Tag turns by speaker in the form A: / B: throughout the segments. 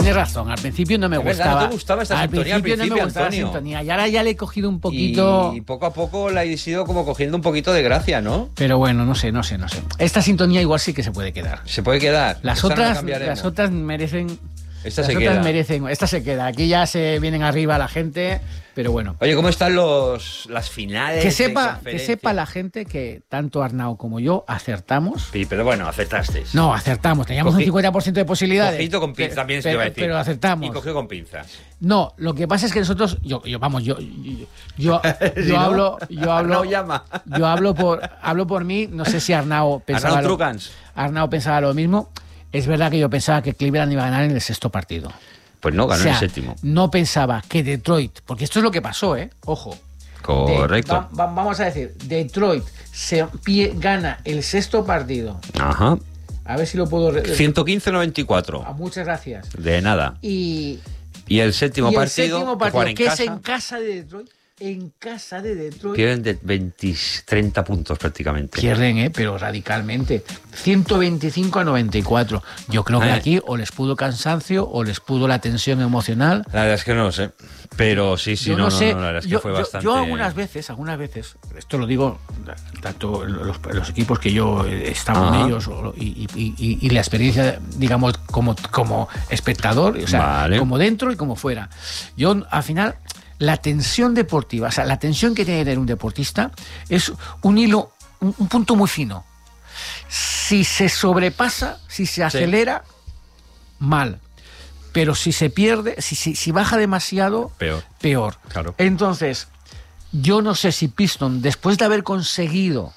A: tiene razón. Al principio no me gustaba.
B: ¿No te gustaba esta sintonía al principio,
A: no me gustaba
B: Antonio?
A: La sintonía. Y ahora ya le he cogido un poquito...
B: Y poco a poco la he ido como cogiendo un poquito de gracia, ¿no?
A: Pero bueno, no sé. Esta sintonía igual sí que se puede quedar.
B: ¿Se puede quedar?
A: Las otras merecen...
B: Esta
A: las
B: se
A: otras
B: queda.
A: merecen... Esta se queda. Aquí ya se vienen arriba la gente, pero bueno.
B: Oye, ¿cómo están las finales?
A: Que
B: de
A: sepa
B: conferencia?
A: la gente que tanto Arnau como yo acertamos.
B: Sí, pero bueno, acertasteis.
A: No, acertamos. Teníamos un 50% de posibilidades.
B: Cogito con pinza, también se te iba a decir.
A: Pero acertamos.
B: Y cogió con pinzas.
A: No, lo que pasa es que nosotros, yo
B: ¿Sí, no?
A: hablo,
B: Arnau llama.
A: yo hablo por mí. No sé si Arnau pensaba Arnau pensaba lo mismo. Es verdad que yo pensaba que Cleveland iba a ganar en el sexto partido.
B: Pues no, ganó
A: o sea,
B: el séptimo.
A: No pensaba que Detroit, porque esto es lo que pasó, ojo.
B: Correcto.
A: Vamos a decir, Detroit gana el sexto partido.
B: Ajá.
A: A ver si lo puedo...
B: 115-94.
A: Muchas gracias.
B: De nada.
A: Y
B: el séptimo partido,
A: que es en casa de Detroit. En casa de Detroit.
B: Pierden de 30 puntos prácticamente.
A: Pierden, pero radicalmente. 125-94. Yo creo que aquí o les pudo cansancio o les pudo la tensión emocional.
B: La verdad es que no lo sé. Pero sí,
A: yo no sé.
B: La verdad es que fue bastante...
A: Yo algunas veces, esto lo digo tanto los equipos que yo he estado en ellos y la experiencia, digamos, como espectador, o sea, como dentro y como fuera. Yo, al final... La tensión deportiva, o sea, la tensión que tiene que tener un deportista es un hilo, un punto muy fino. Si se sobrepasa, si se acelera, mal. Pero si se pierde, si baja demasiado, peor.
B: Claro.
A: Entonces, yo no sé si Pistons, después de haber conseguido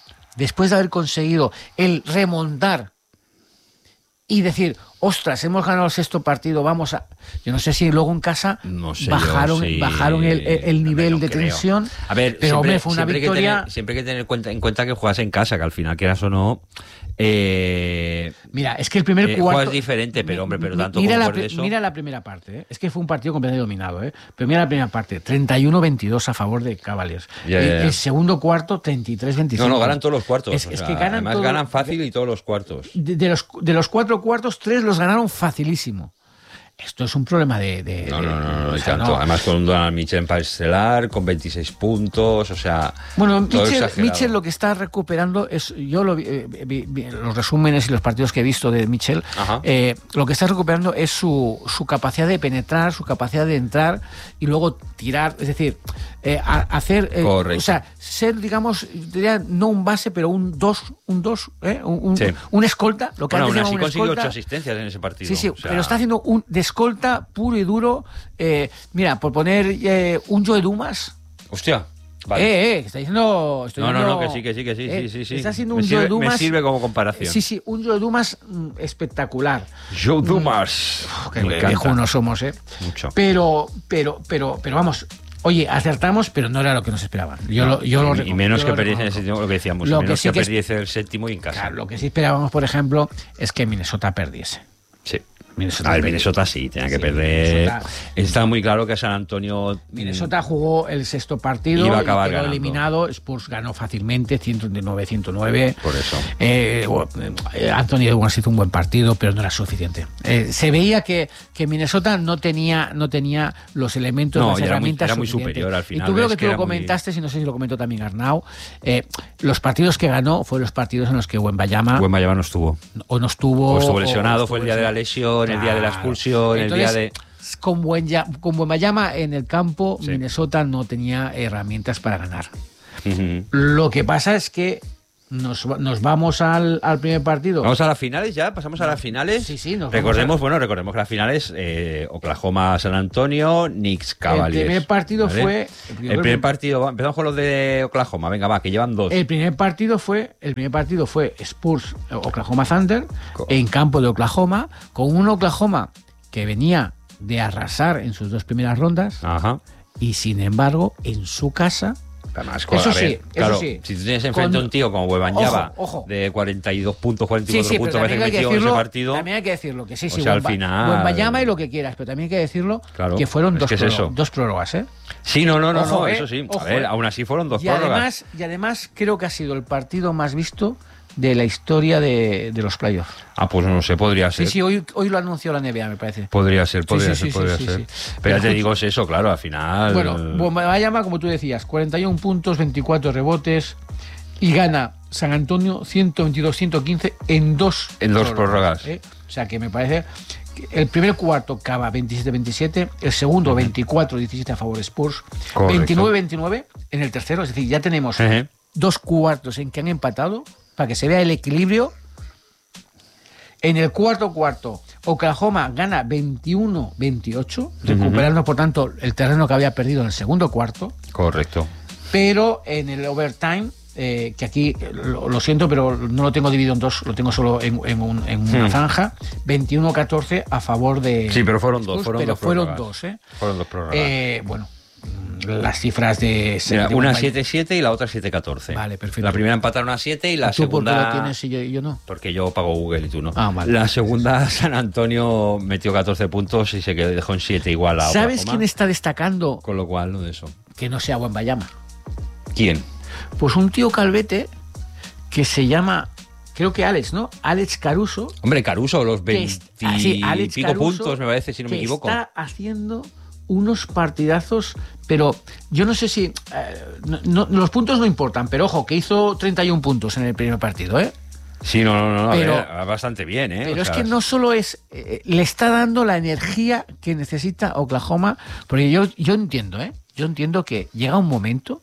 A: el remontar y decir, ostras, hemos ganado el sexto partido, vamos a... Yo no sé si luego en casa bajaron el nivel de tensión.
B: A ver,
A: pero hombre, fue una victoria...
B: Siempre hay que tener en cuenta que juegas en casa, que al final, quieras o no...
A: Mira, es que el primer cuarto...
B: Juegas diferente, pero hombre, pero tanto como por eso...
A: Mira la primera parte, es que fue un partido completamente dominado, pero mira la primera parte, 31-22 a favor de Cavaliers. El segundo cuarto, 33-25.
B: No, ganan todos los cuartos.
A: Es que ganan
B: además ganan fácil y todos los cuartos.
A: De los 4 cuartos, 3 los ganaron facilísimo. Esto es un problema de
B: No, tanto. Además con un Donovan Mitchell en estelar, con 26 puntos, o sea...
A: Bueno, Mitchell lo que está recuperando es... Yo vi los resúmenes y los partidos que he visto de Mitchell, lo que está recuperando es su capacidad de penetrar, su capacidad de entrar y luego tirar, es decir, hacer...
B: Correcto.
A: O sea, ser, digamos, no un base, pero un 2, un escolta. Lo que
B: bueno,
A: antes
B: aún así
A: un
B: consiguió
A: escolta.
B: 8 asistencias en ese partido.
A: Sí,
B: o sea...
A: pero está haciendo de escolta puro y duro. Mira, por poner un Joe Dumas.
B: Hostia. Vale.
A: Está diciendo...
B: No, que sí.
A: Está haciendo un Joe Dumas...
B: Me sirve como comparación.
A: Sí, un Joe Dumas espectacular.
B: Joe Dumas.
A: Qué viejunos somos,
B: Mucho.
A: Pero vamos... Oye, acertamos, pero no era lo que nos esperaban.
B: Y menos que perdiese el séptimo, lo que decíamos. Menos que perdiese el séptimo y en casa.
A: Claro, lo que sí esperábamos, por ejemplo, es que Minnesota perdiese.
B: Sí. Minnesota sí, tenía que perder. Está muy claro que San Antonio...
A: Minnesota jugó el sexto partido
B: iba a acabar
A: y quedó
B: ganando.
A: Eliminado. Spurs ganó fácilmente, 109-109.
B: Por eso.
A: Anthony Edwards hizo un buen partido, pero no era suficiente. Se veía que Minnesota no tenía los elementos, las herramientas
B: era muy
A: suficientes.
B: superior al final.
A: Y tú creo que tú lo comentaste, y no sé si lo comentó también Arnau, los partidos que ganó fueron los partidos en los que Wembanyama
B: no estuvo.
A: O no estuvo...
B: O estuvo lesionado, fue el día de la lesión, el día de la expulsión,
A: entonces,
B: el día de...
A: Con Wembanyama en el campo, Minnesota no tenía herramientas para ganar. Lo que pasa es que nos vamos al primer partido.
B: ¿Vamos a las finales ya? ¿Pasamos a las finales?
A: Sí.
B: Recordemos que las finales, Oklahoma-San Antonio, Knicks-Cavaliers.
A: El primer partido fue...
B: El primer partido, empezamos con los de Oklahoma, venga, va, que llevan 2.
A: El primer partido fue Spurs-Oklahoma Thunder en campo de Oklahoma, con un Oklahoma que venía de arrasar en sus 2 primeras rondas. Y sin embargo, en su casa...
B: Además,
A: eso sí.
B: Si tú tienes enfrente a un tío como Wembanyama de 42 puntos, 44 puntos, parece que metió en ese partido.
A: También hay que decirlo, que sí,
B: al final...
A: Wembanyama y lo que quieras, pero también hay que decirlo que fueron dos prórrogas,
B: Sí, eso sí. A ver, aún así fueron 2 prórrogas.
A: Y además creo que ha sido el partido más visto de la historia de los playoffs.
B: Pues no sé, podría ser.
A: Sí, hoy lo anunció la NBA, me parece.
B: Podría ser. Pero ya te digo, es eso, claro, al final...
A: Bueno, Wembanyama, como tú decías, 41 puntos, 24 rebotes, y gana San Antonio 122-115 en dos
B: prórrogas.
A: O sea, que me parece... El primer cuarto acaba 27-27, el segundo 24-17 a favor de Spurs, 29-29 en el tercero, es decir, ya tenemos dos cuartos en que han empatado para que se vea el equilibrio. En el cuarto, Oklahoma gana 21-28, recuperando por tanto el terreno que había perdido en el segundo cuarto.
B: Correcto.
A: Pero en el overtime, que aquí lo siento, pero no lo tengo dividido en dos, lo tengo solo en una franja, 21-14 a favor de...
B: Sí, pero fueron dos.
A: Fueron dos,
B: Fueron dos prórrogas.
A: Bueno, las cifras de...
B: Mira, una 7-7 y la otra 7-14.
A: Vale, perfecto.
B: La primera empataron a 7 y la segunda...
A: ¿Tú por qué lo tienes y yo no?
B: Porque yo pago Google y tú no.
A: Vale.
B: La segunda, San Antonio metió 14 puntos y se dejó en 7 igual a
A: ¿Sabes quién está destacando?
B: Con lo cual, no de eso.
A: Que no sea Wembanyama.
B: ¿Quién?
A: Pues un tío calvete que se llama, creo que Alex, ¿no? Alex Caruso.
B: Hombre, Caruso, los 20
A: Alex
B: y pico
A: Caruso,
B: puntos, me parece, si no me equivoco.
A: Está haciendo unos partidazos, pero yo no sé si... los puntos no importan, pero ojo, que hizo 31 puntos en el primer partido, ¿eh?
B: Sí, no, pero, bastante bien, ¿eh?
A: Pero es que no solo es... le está dando la energía que necesita Oklahoma, porque yo entiendo, ¿eh? Yo entiendo que llega un momento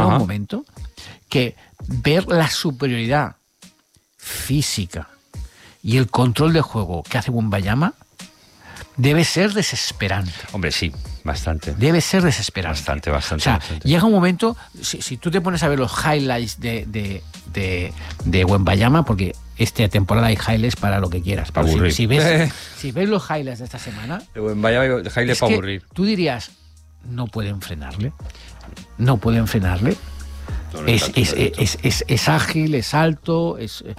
A: que ver la superioridad física y el control de juego que hace Wembanyama debe ser desesperante.
B: Hombre, sí, bastante.
A: Debe ser desesperante.
B: Bastante.
A: O sea, llega un momento, si tú te pones a ver los highlights de Wembanyama, porque esta temporada hay highlights para lo que quieras.
B: Para aburrir.
A: Si ves los highlights de esta semana...
B: De Wembanyama, highlights para aburrir.
A: Tú dirías... No pueden frenarle. Es ágil, es alto,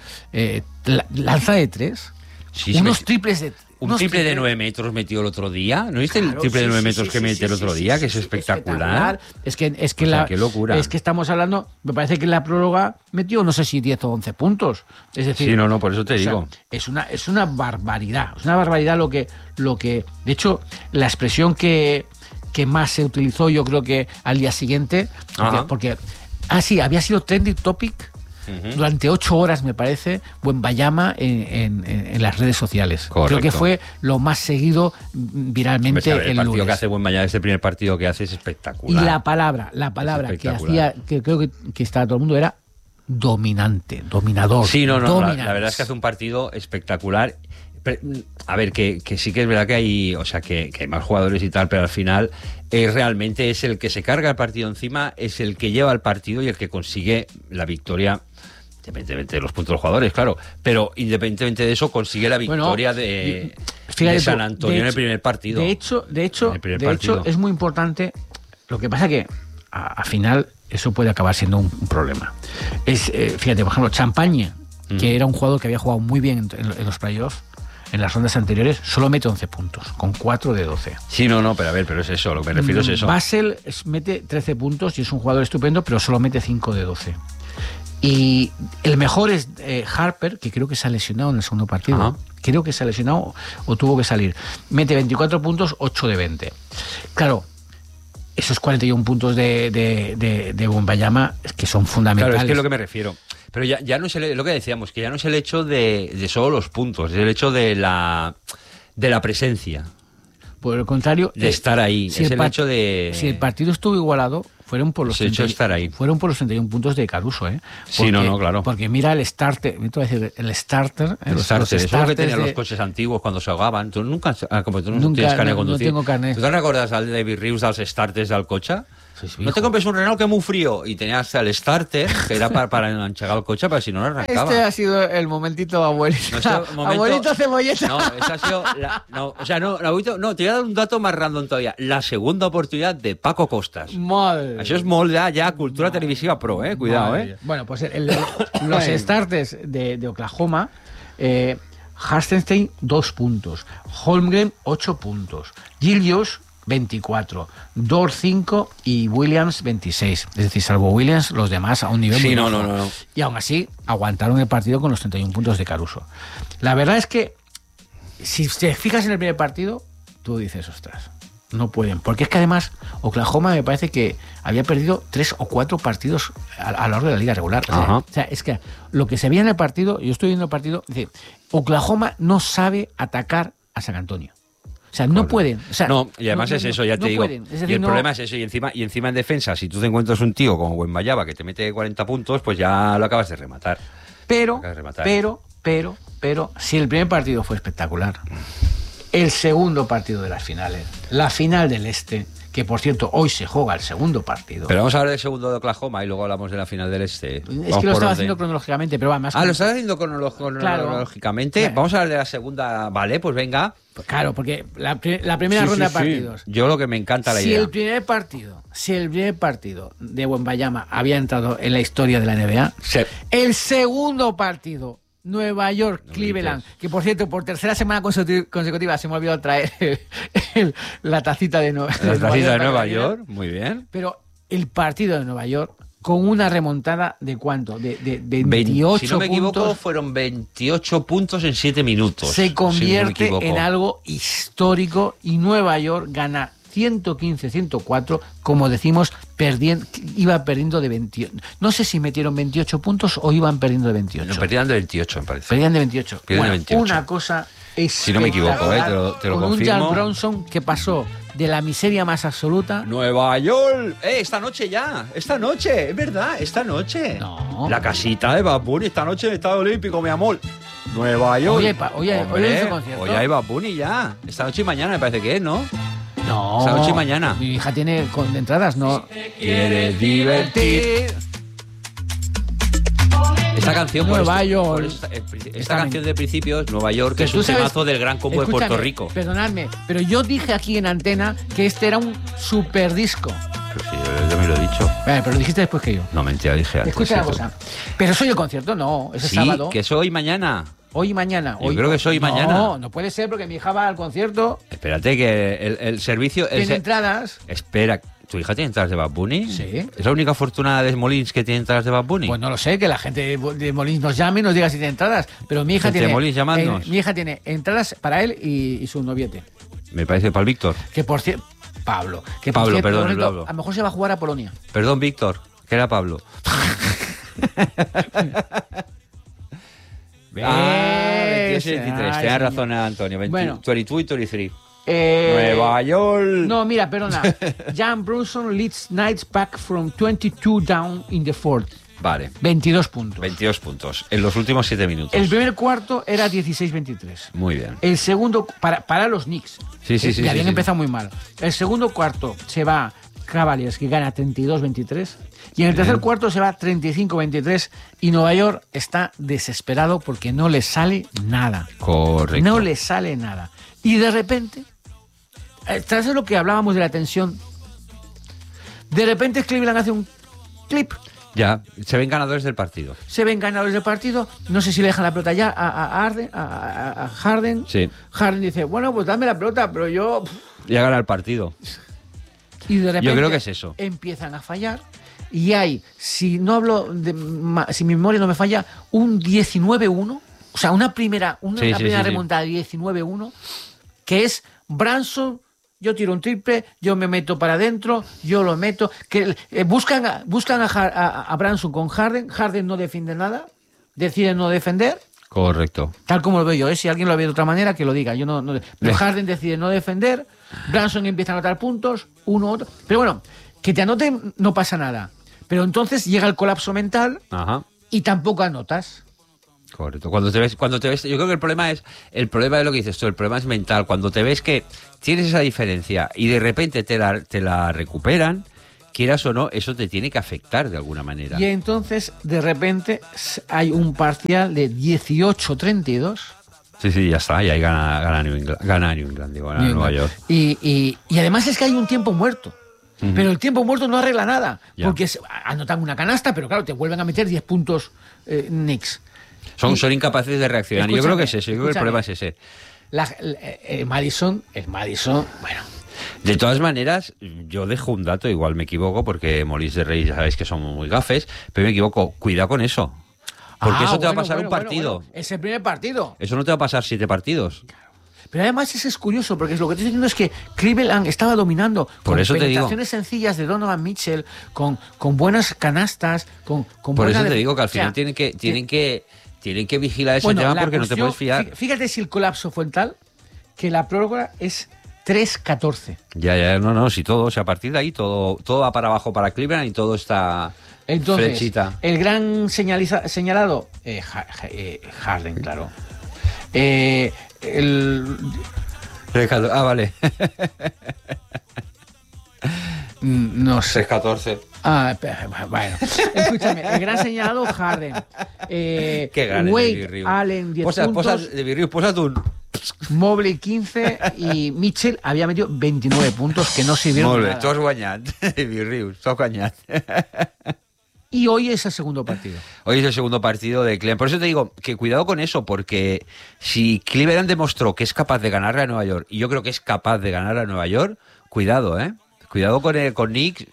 A: lanza de tres. Unos triples de...
B: Un triple de 9 metros metió el otro día. ¿No viste el triple de 9 metros que metió el otro día? Que es espectacular.
A: Es que
B: qué locura.
A: Es que estamos hablando, me parece que en la prórroga metió, no sé si 10 o 11 puntos. Es decir,
B: sí, no, por eso te digo.
A: Es una barbaridad. Es una barbaridad lo que. De hecho, la expresión que más se utilizó, yo creo que al día siguiente, porque había sido trending topic durante 8 horas, me parece, Wembanyama en las redes sociales.
B: Correcto.
A: Creo que fue lo más seguido viralmente
B: el partido
A: lunes.
B: Que hace Wembanyama, ese primer partido que hace es espectacular.
A: Y la palabra que hacía, que creo que estaba todo el mundo, era dominador.
B: Sí, no, la verdad es que hace un partido espectacular. A ver, que sí que es verdad que hay, o sea, que hay más jugadores y tal, pero al final realmente es el que se carga el partido encima, es el que lleva el partido y el que consigue la victoria, independientemente de los puntos de los jugadores, claro, pero independientemente de eso consigue la victoria de San Antonio en el primer partido.
A: De hecho, es muy importante. Lo que pasa que al final eso puede acabar siendo un problema. Fíjate, por ejemplo, Champagne, que era un jugador que había jugado muy bien en los playoffs, en las rondas anteriores, solo mete 11 puntos, con 4 de 12.
B: Sí, pero es eso, lo que me refiero es eso.
A: Basel mete 13 puntos y es un jugador estupendo, pero solo mete 5 de 12. Y el mejor es Harper, que creo que se ha lesionado en el segundo partido. Creo que se ha lesionado o tuvo que salir. Mete 24 puntos, 8 de 20. Claro, esos 41 puntos de Wembanyama que son fundamentales.
B: Claro, es que es lo que me refiero. Pero ya no es lo que decíamos, que ya no es el hecho de solo los puntos, es el hecho de la presencia.
A: Por el contrario,
B: de estar ahí. Si el hecho de...
A: Si el partido estuvo igualado, fueron por los 31 puntos de Caruso, ¿eh?
B: Porque, sí, claro.
A: Porque mira el starter, me voy a decir, el starter.
B: Eso es lo que tenían los coches antiguos cuando se ahogaban. Tú nunca tienes carnet de conducir.
A: No tengo carnet.
B: ¿Tú te recuerdas al David Rius dels starters del cotxe? No te compres un Renault que es muy frío. Y tenías el starter, que era para enchegar el coche, para si no lo arrancaba.
A: Este ha sido el momentito abuelito. Abuelito cebolleta.
B: No, esa ha sido... te voy a dar un dato más random todavía. La segunda oportunidad de Paco Costas.
A: Madre.
B: Això és molt ya cultura televisiva pro, cuidado,
A: Bueno, pues los starters de Oklahoma... Hartenstein 2 puntos, Holmgren 8 puntos, Gilgeous 24, Dort 5 y Williams 26. Es decir, salvo Williams, los demás a un nivel muy bajo.
B: No.
A: Y aún así aguantaron el partido con los 31 puntos de Caruso. La verdad es que si te fijas en el primer partido, tú dices, ostras, no pueden. Porque es que además Oklahoma me parece que había perdido 3 o 4 partidos a lo largo de la liga regular. O sea, es que lo que se veía en el partido, yo estoy viendo el partido, dice, Oklahoma no sabe atacar a San Antonio. O sea, no pueden. O sea,
B: no, y además es eso, ya te digo. Es decir, y el problema es eso, y encima en defensa, si tú te encuentras un tío como Wembanyama que te mete 40 puntos, pues ya lo acabas de rematar.
A: Pero, si el primer partido fue espectacular, el segundo partido de las finales, la final del Este, que por cierto hoy se juega el segundo partido.
B: Pero vamos a hablar del segundo de Oklahoma y luego hablamos de la final del Este.
A: Es que lo estaba haciendo cronológicamente, pero además...
B: ¿lo estás haciendo cronológicamente? Claro. Vamos a hablar de la segunda, vale, pues venga.
A: Pues claro, porque la primera ronda de partidos...
B: Yo lo que me encanta la idea.
A: Si el primer partido de Wembanyama había entrado en la historia de la NBA, el segundo partido... Nueva York, Cleveland, que por cierto, por tercera semana consecutiva se me ha olvidado traer la tacita de Nueva York.
B: Muy bien.
A: Pero el partido de Nueva York, con una remontada de ¿cuánto? De 28 puntos.
B: Si no me equivoco, fueron 28 puntos en 7 minutos.
A: Se convierte en algo histórico y Nueva York gana 115-104, como decimos, iba perdiendo de 28. No sé si metieron 28 puntos o iban perdiendo de 28.
B: No, perdían de 28, me parece.
A: Perdían de 28.
B: Bueno, de 28.
A: Una cosa es.
B: Si no me equivoco, te lo
A: con
B: confirmo.
A: Un Jalen Brunson que pasó de la miseria más absoluta.
B: Nueva York. Esta noche ya. Esta noche, es verdad, esta noche.
A: No.
B: La casita de Bad Bunny esta noche en el Estadio Olímpico, mi amor. Nueva York.
A: Hoy
B: hay Bad Bunny ya. Esta noche y mañana me parece que es, ¿no?
A: No.
B: Esta noche y mañana.
A: Mi hija tiene entradas, ¿no?
B: ¿Quieres divertir? Esta canción,
A: Nueva York.
B: Esta canción de principios, Nueva York, que es un temazo del Gran Combo de Puerto Rico.
A: Perdonadme, pero yo dije aquí en antena que este era un super disco.
B: Pero sí, yo me lo he dicho.
A: Pero lo dijiste después que yo.
B: No, mentira, dije antes.
A: Escucha la cosa. Pero soy el concierto, no, es el sábado.
B: Sí, que es hoy y mañana.
A: Hoy y mañana.
B: Yo creo que es hoy y mañana.
A: No puede ser porque mi hija va al concierto.
B: Espérate, que el servicio...
A: Tiene entradas.
B: Espera, ¿tu hija tiene entradas de Bad Bunny?
A: Sí.
B: ¿Es la única afortunada de Molins que tiene entradas de Bad Bunny?
A: Pues no lo sé, que la gente de Molins nos llame y nos diga si tiene entradas. Pero mi hija tiene...
B: Molins, llamadnos.
A: Mi hija tiene entradas para él y su noviete.
B: Me parece para el Víctor.
A: Que por cierto... Pablo. Que
B: Pablo,
A: cierto,
B: perdón,
A: Loreto,
B: Pablo.
A: A lo mejor se va a jugar a Polonia.
B: Perdón, Víctor, que era Pablo. 22 y 23. Tienes razón, Antonio. 22 y 23. Nueva York.
A: No, mira, perdona. Jalen Brunson leads Knights back from 22 down in the fourth.
B: Vale.
A: 22 puntos.
B: 22 puntos en los últimos 7 minutos.
A: El primer cuarto era 16-23.
B: Muy bien.
A: El segundo, para los Knicks.
B: Sí.
A: Que habían empezado muy mal. El segundo cuarto se va Cavaliers, que gana 32-23. Y en el tercer cuarto se va 35-23. Y Nueva York está desesperado porque no le sale nada.
B: Correcto.
A: No le sale nada. Y de repente, tras lo que hablábamos de la tensión, de repente Cleveland hace un clip.
B: Ya, se ven ganadores del partido.
A: Se ven ganadores del partido. No sé si le dejan la pelota ya a Harden.
B: Sí.
A: Harden dice, bueno, pues dame la pelota, pero yo...
B: Ya gana el partido.
A: Y de repente
B: yo creo que es eso.
A: Empiezan a fallar. Y hay, si mi memoria no me falla, un 19-1. O sea, una primera remontada de 19-1, que es Brunson. Yo tiro un triple, yo me meto para adentro, yo lo meto. Que buscan a Brunson con Harden. Harden no defiende nada, decide no defender.
B: Correcto.
A: Tal como lo veo yo, Si alguien lo ve de otra manera, que lo diga. Yo no. Pero Harden decide no defender, Brunson empieza a anotar puntos, uno, otro. Pero bueno, que te anoten no pasa nada. Pero entonces llega el colapso mental.
B: Ajá.
A: Y tampoco anotas.
B: Correcto. Cuando te ves, yo creo que el problema es lo que dices tú, el problema es mental. Cuando te ves que tienes esa diferencia y de repente te la recuperan, quieras o no, eso te tiene que afectar de alguna manera.
A: Y entonces, de repente, hay un parcial de 18-32.
B: Sí, ya está, y ahí gana New England, Nueva York.
A: Y además es que hay un tiempo muerto. Pero el tiempo muerto no arregla nada. Ya. Porque anotan una canasta, pero claro, te vuelven a meter 10 puntos Knicks.
B: Son incapaces de reaccionar. Yo creo que es ese, yo creo que el problema es ese.
A: El Madison, bueno.
B: De todas maneras, yo dejo un dato, igual me equivoco, porque Molins de Rey ya sabéis que son muy gafes, pero me equivoco, cuidado con eso. Porque eso te va a pasar un partido.
A: Bueno. Es el primer partido.
B: Eso no te va a pasar 7 partidos.
A: Pero además eso es curioso, porque lo que estoy diciendo es que Cleveland estaba dominando
B: por
A: con
B: eso
A: penetraciones sencillas de Donovan Mitchell, con buenas canastas, con
B: por eso te digo que al final tienen que vigilar ese tema porque no te puedes fiar.
A: Fíjate si el colapso fue tal que la prórroga es 3-14.
B: Ya, no, si todo, o sea, a partir de ahí todo va para abajo para Cleveland y todo está flechita.
A: El gran señalado, Harden, claro.
B: Vale.
A: No sé.
B: 3-14.
A: Bueno. Escúchame, el gran señalado, Harden.
B: Qué gana
A: Wade, Allen, 10 puntos.
B: Posa tú.
A: Mobley 15 y Mitchell había metido 29 puntos que no sirvieron de nada.
B: Tots guanyat, Virrius, tots guanyat.
A: Y hoy es el segundo partido.
B: Hoy es el segundo partido de Cleveland. Por eso te digo que cuidado con eso, porque si Cleveland demostró que es capaz de ganarle a Nueva York, y yo creo que es capaz de ganar a Nueva York, cuidado, Cuidado con Knicks,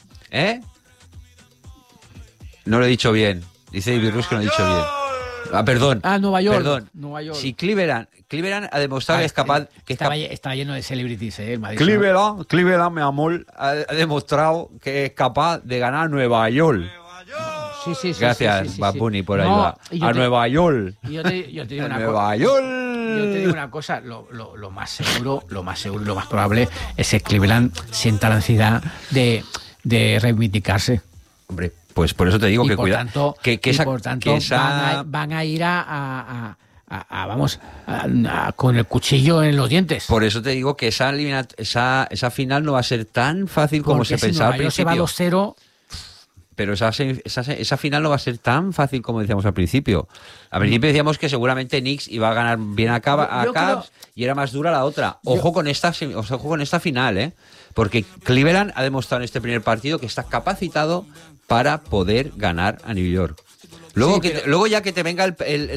B: No lo he dicho bien. Dice Virrius que no lo he dicho bien. Perdón.
A: Nueva York.
B: Perdón.
A: Nueva York.
B: Si Cleveland ha demostrado que es capaz...
A: Estaba lleno de celebrities, el Madrid.
B: Cleveland, mi amor, ha demostrado que es capaz de ganar a Nueva York.
A: Sí.
B: Gracias, Bad Bunny, por ayudar. Nueva York.
A: Yo te digo una
B: Nueva York.
A: Yo te digo una cosa, lo más seguro, lo más probable es que Cleveland sienta la necesidad de reivindicarse.
B: Hombre, pues por eso te digo que
A: cuidado.
B: Por tanto,
A: van a ir con el cuchillo en los dientes.
B: Por eso te digo que esa final no va a ser tan fácil como se pensaba al principio.
A: Se va 2-0.
B: Pero esa final no va a ser tan fácil como decíamos al principio. Al principio decíamos que seguramente Knicks iba a ganar bien a Cavs y era más dura la otra. Ojo con esta final, porque Cleveland ha demostrado en este primer partido que está capacitado para poder ganar a New York. Luego ya que te venga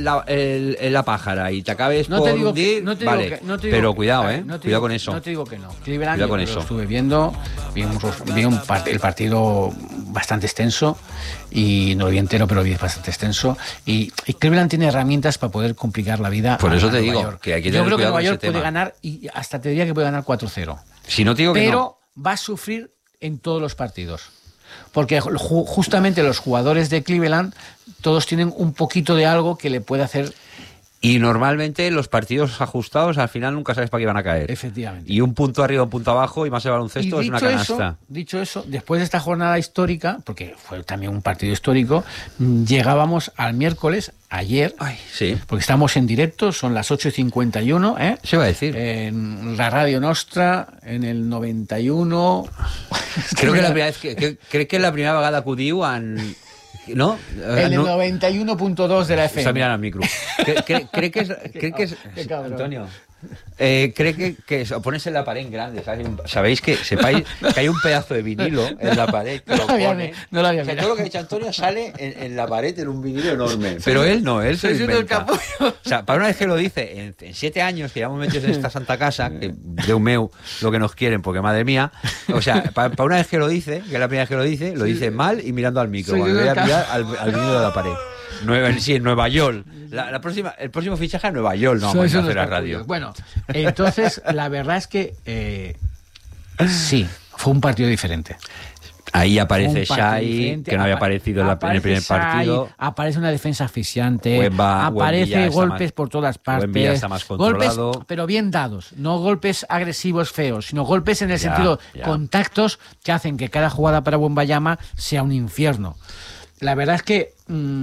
B: la pájara y te acabes por hundir, vale. Pero cuidado, cuidado con eso.
A: No te digo que no. Cleveland,
B: cuidado con eso.
A: Lo estuve viendo, vi el partido bastante extenso y no lo vi entero, pero lo vi bastante extenso. Y Cleveland tiene herramientas para poder complicar la vida.
B: Por eso te
A: Nueva
B: digo
A: York.
B: que hay que tener
A: cuidado. Yo creo que Nueva York
B: puede
A: ganar y hasta te diría que puede ganar 4-0.
B: Si no te digo que
A: pero va a sufrir en todos los partidos. Porque justamente los jugadores de Cleveland todos tienen un poquito de algo que le puede hacer.
B: Y normalmente los partidos ajustados al final nunca sabes para qué van a caer.
A: Efectivamente.
B: Y un punto arriba, un punto abajo y más el baloncesto es una canasta.
A: Dicho eso, después de esta jornada histórica, porque fue también un partido histórico, llegábamos al miércoles, ayer,
B: sí.
A: Porque estamos en directo, son las 8:51.
B: Se va a decir.
A: En la Radio Nostra, en el 91.
B: Creo que la primera vez crec que la primera vegada que ho diu no?
A: En el 91.2 de la FM.
B: Está mirant el micro. Crec que es Antonio. Creo que pones en la pared en grande, ¿sabes? Sabéis que hay un pedazo de vinilo en la pared que lo pone.
A: No lo había
B: o sea, todo lo que ha dicho Antonio sale en la pared en un vinilo enorme. Pero él no, él se lo inventa. O sea, para una vez que lo dice, en 7 años que llevamos metidos en esta santa casa, que Déu meu, lo que nos quieren, porque madre mía, o sea, para una vez que lo dice, que es la primera vez que lo dice mal y mirando al micro, cuando voy a mirar al vinilo de la pared. En Nueva York. El próximo fichaje a Nueva York no vamos a hacer a radio.
A: Bueno, entonces la verdad es que sí, fue un partido diferente.
B: Ahí aparece Shai, que no había aparecido en el primer partido.
A: Aparece una defensa asfixiante.
B: Wemba
A: aparece golpes por todas partes.
B: Wemba está más controlado.
A: Golpes, pero bien dados. No golpes agresivos feos, sino golpes en el sentido contactos que hacen que cada jugada para Wembanyama sea un infierno. La verdad es que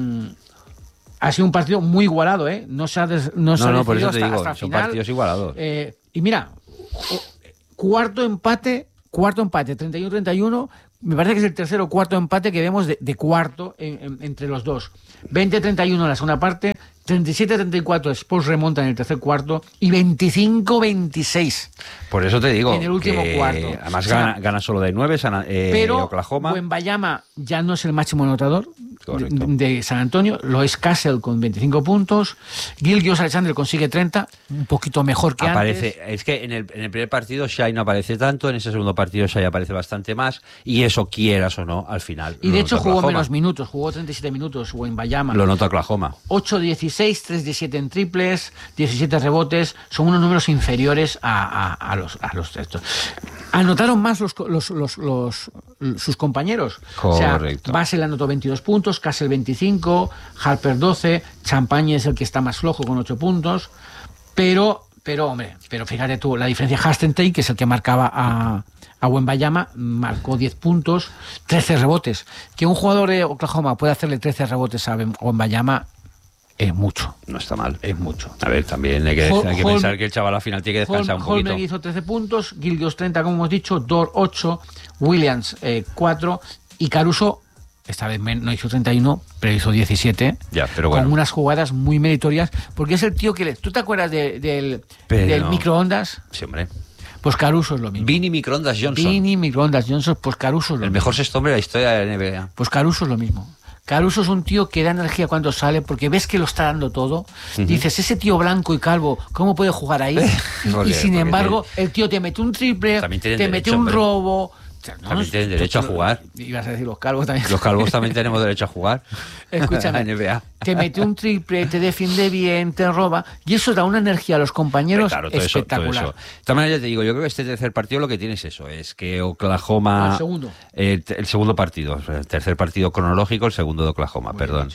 A: ha sido un partido muy igualado, No se ha decidido
B: por eso te digo,
A: hasta
B: son
A: final.
B: partidos igualados.
A: Y mira, cuarto empate, 31-31. Me parece que es el tercer o cuarto empate que vemos de cuarto entre los dos. 20-31 en la segunda parte, 37-34 Spurs remonta en el tercer cuarto y 25-26.
B: Por eso te digo.
A: En el último cuarto.
B: Además, gana solo de 9
A: pero
B: Oklahoma.
A: Wembanyama ya no es el máximo anotador de San Antonio, lo es Castle con 25 puntos. Gilgeous-Alexander consigue 30, un poquito mejor que antes.
B: Es que en el primer partido Shai no aparece tanto, en ese segundo partido Shai aparece bastante más, y eso, quieras o no, al final.
A: Y de hecho jugó menos minutos, jugó 37 minutos Wembanyama.
B: Lo nota Oklahoma.
A: 8-16, 3 de 7 en triples, 17 rebotes, son unos números inferiores a los textos. Anotaron más sus compañeros.
B: Correcto.
A: O sea, Basel anotó 22 puntos, Castle 25, Harper 12, Champagne es el que está más flojo con 8 puntos, pero fíjate tú, la diferencia Hastentate, que es el que marcaba a Wembanyama, marcó 10 puntos, 13 rebotes. Que un jugador de Oklahoma pueda hacerle 13 rebotes a Wembanyama es mucho.
B: No está mal.
A: Es mucho.
B: A ver, también hay que pensar que el chaval al final tiene que descansar un poquito.
A: Holmgren hizo 13 puntos, Gilgeous 30, como hemos dicho, Dort 8, Williams 4 y Caruso, esta vez no hizo 31, pero hizo 17.
B: Ya, pero bueno.
A: Con unas jugadas muy meritorias, porque es el tío que... ¿Tú te acuerdas del microondas?
B: Sí, hombre.
A: Pues Caruso es lo mismo.
B: Vinny Microondas Johnson.
A: Pues Caruso es lo mismo.
B: El mejor sexto hombre de la historia de la NBA.
A: Pues Caruso es lo mismo. Caruso es un tío que da energía cuando sale, porque ves que lo está dando todo. Dices, ese tío blanco y calvo, ¿cómo puede jugar ahí? Y sin embargo, el tío te mete un triple, te mete un robo.
B: También tienen derecho a jugar.
A: Ibas a decir los calvos también.
B: Los calvos también tenemos derecho a jugar.
A: Escúchame,
B: NBA.
A: Te mete un triple, te defiende bien, te roba, y eso da una energía a los compañeros espectacular.
B: Todo eso. De todas maneras, ya te digo, yo creo que este tercer partido lo que tiene es eso, es que Oklahoma...
A: El
B: segundo partido, el tercer partido cronológico, el segundo de Oklahoma, perdón.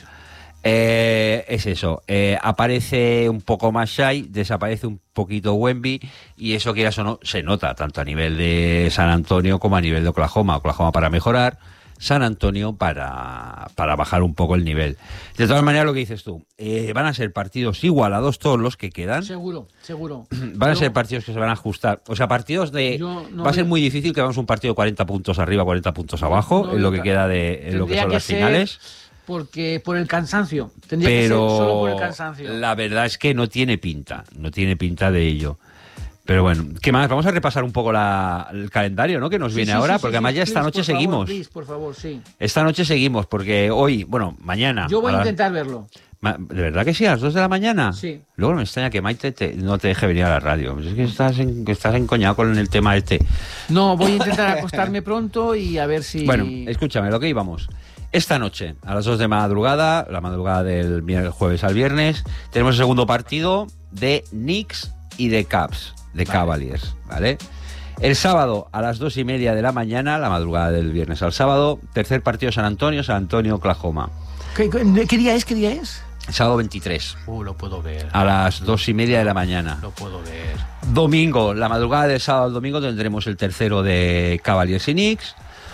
B: Es eso, aparece un poco más Shai, desaparece un poquito Wemby, y eso, quieras o no, se nota tanto a nivel de San Antonio como a nivel de Oklahoma. Oklahoma para mejorar, San Antonio para bajar un poco el nivel. De todas maneras, lo que dices tú, van a ser partidos igualados todos los que quedan.
A: Seguro.
B: Van a ser partidos que se van a ajustar. O sea, partidos de... va a ser muy difícil que hagamos un partido de 40 puntos arriba, 40 puntos abajo, en lo que queda en lo que son las finales.
A: Porque por el cansancio. Tendría que ser solo por el cansancio.
B: La verdad es que no tiene pinta de ello. Pero bueno, ¿qué más? Vamos a repasar un poco el calendario, ¿no? Que nos viene ahora, porque además ya esta noche seguimos.
A: Por favor, sí.
B: Esta noche seguimos, porque hoy, mañana...
A: Yo voy a intentar verlo.
B: ¿De verdad que sí? ¿A las 2 de la mañana?
A: Sí.
B: Luego me extraña que Maite no te deje venir a la radio. Es que estás encoñado con el tema este.
A: No, voy a intentar acostarme pronto y a ver si...
B: Bueno, escúchame, lo que íbamos. Esta noche, a las 2 de madrugada, la madrugada del jueves al viernes, tenemos el segundo partido de Knicks y de Cavs, Cavaliers, ¿vale? El sábado, a las 2:30 de la mañana, la madrugada del viernes al sábado, tercer partido San Antonio, Oklahoma.
A: ¿Qué día es?
B: Sábado 23.
A: Lo puedo ver.
B: A las 2:30 de la mañana.
A: Lo puedo ver.
B: Domingo, la madrugada del sábado al domingo, tendremos el tercero de Cavaliers y Knicks.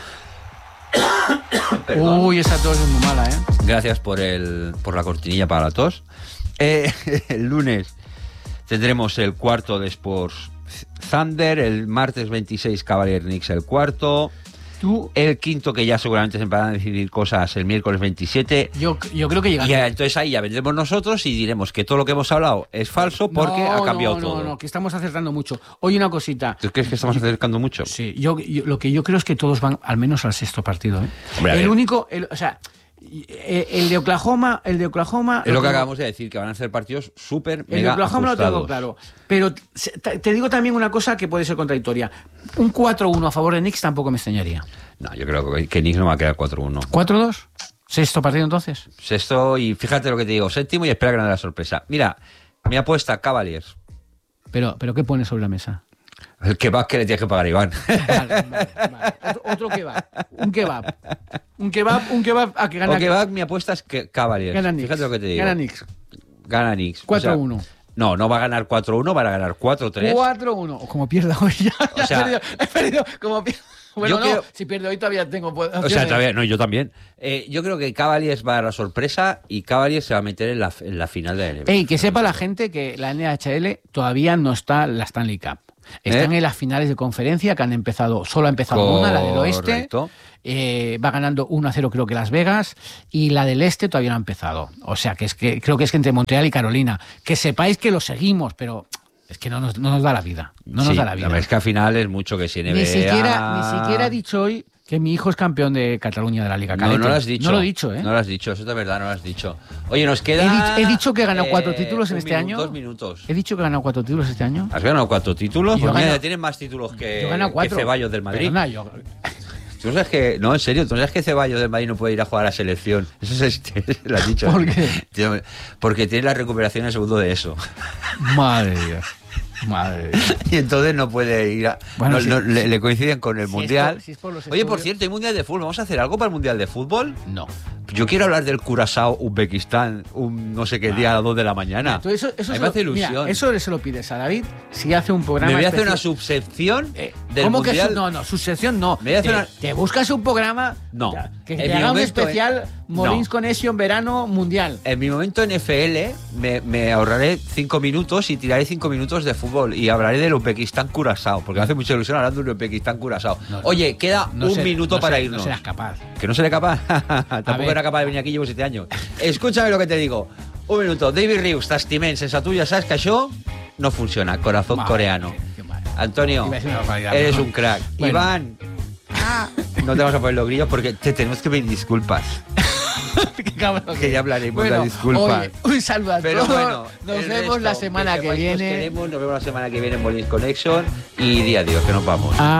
A: Uy, esa tos es muy mala, ¿eh?
B: Gracias por la cortinilla para la tos. El lunes tendremos el cuarto de Spurs Thunder, el martes 26 Cavaliers Knicks el cuarto. El quinto, que ya seguramente se van a decidir cosas, el miércoles 27.
A: Yo creo que llegamos.
B: Y entonces ahí ya vendremos nosotros y diremos que todo lo que hemos hablado es falso porque ha cambiado todo.
A: No, que estamos acertando mucho. Oye, una cosita.
B: ¿Tú crees que estamos acercando mucho?
A: Sí, lo que yo creo es que todos van al menos al sexto partido, ¿eh?
B: Hombre,
A: el de Oklahoma...
B: Es lo que acabamos de decir, que van a ser partidos súper mega
A: el de Oklahoma
B: ajustados.
A: Lo tengo claro. Pero te digo también una cosa que puede ser contradictoria. Un 4-1 a favor de Knicks tampoco me extrañaría.
B: No, yo creo que Knicks no va a quedar 4-1.
A: ¿4-2? ¿Sexto partido entonces?
B: Sexto, y fíjate lo que te digo, séptimo, y espera que no dé la sorpresa. Mira, mi apuesta, Cavaliers.
A: ¿Pero qué pones sobre la mesa?
B: El kebab que le tienes que pagar a Iván.
A: Vale. Otro kebab. Un kebab a que gana.
B: O kebab, mi apuesta es que Cavaliers.
A: Gana Knicks.
B: Fíjate lo que te digo.
A: Gana Knicks.
B: 4-1. O sea, no va a ganar 4-1, va a ganar 4-3.
A: 4-1. Como pierda hoy ya.
B: O sea,
A: he perdido. Como pierda. Bueno, si pierdo hoy todavía tengo opciones.
B: O sea, todavía, no, yo también. Yo creo que Cavaliers va a dar la sorpresa y Cavaliers se va a meter en la final de la NBA.
A: Que sepa la gente que la NHL todavía no está la Stanley Cup. Están en las finales de conferencia que han empezado, solo ha empezado una, la del oeste. Va ganando 1-0 creo que Las Vegas, y la del este todavía no ha empezado. O sea que creo que es que entre Montreal y Carolina. Que sepáis que lo seguimos, pero es que no nos da la vida. No nos da la vida.
B: La verdad es que al final es mucho que si NBA...
A: Ni siquiera he dicho hoy que mi hijo es campeón de Cataluña de la Liga Cadete.
B: No lo has dicho.
A: No lo he dicho, ¿eh?
B: No lo has dicho, eso de verdad no lo has dicho. Oye, nos queda...
A: He dicho que he ganado 4 títulos en este año.
B: 2 minutos.
A: He dicho que he ganado 4 títulos este año.
B: ¿Has ganado 4 títulos?
A: Pues
B: mira, tienes más títulos que Ceballos del Madrid.
A: Perdona,
B: ¿Tú sabes que, no, en serio, tú sabes que Ceballos del Madrid no puede ir a jugar a la selección? Eso lo has dicho.
A: ¿Por qué?
B: Porque tiene la recuperación en segundo de eso.
A: Madre de Dios. Madre de Dios.
B: Y entonces no puede ir a...
A: Bueno,
B: le coinciden con el Mundial.
A: Oye,
B: por cierto, hay Mundial de Fútbol. ¿Vamos a hacer algo para el Mundial de Fútbol?
A: No.
B: Yo quiero hablar del Curazao, Uzbekistán, un no sé qué día a las 2 de la mañana.
A: Eso
B: me hace ilusión.
A: Mira, eso se lo pides a David si hace un programa.
B: Me voy a
A: especial.
B: hacer una subsección del
A: ¿Cómo
B: Mundial?
A: que no, subsección no. Te buscas un programa que te haga un especial Molins Connection verano mundial.
B: En mi momento en FL me ahorraré 5 minutos y tiraré 5 minutos de fútbol y hablaré del Uzbekistán-Curazao, porque me hace mucha ilusión hablando del Uzbekistán-Curazao. Oye, queda un minuto para irnos.
A: No serás capaz.
B: ¿Que no seré capaz? Tampoco era capaz de venir aquí, llevo 7 años. Escúchame lo que te digo. Un minuto. David Rius, t'estimem. Sense tu ja saps que això no funciona. Corazón coreano. Antonio, eres un crack. Bueno. Iván, no te vamos a poner los grillos porque te tenemos que pedir disculpas. Que ya hablaremos de disculpas.
A: Oye, un saludo a todos.
B: Bueno,
A: nos vemos la semana que viene.
B: Nos vemos la semana que viene en Molins Connection y día a día, que nos vamos.